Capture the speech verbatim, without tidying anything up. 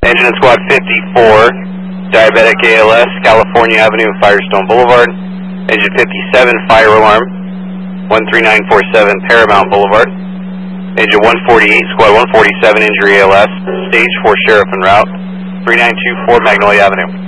Engine and Squad fifty-four, diabetic A L S, California Avenue, Firestone Boulevard. Engine fifty-seven, fire alarm, one three nine four seven, Paramount Boulevard. Engine one forty-eight, Squad one forty-seven, injury A L S, stage four, sheriff en route, three nine two four, Magnolia Avenue.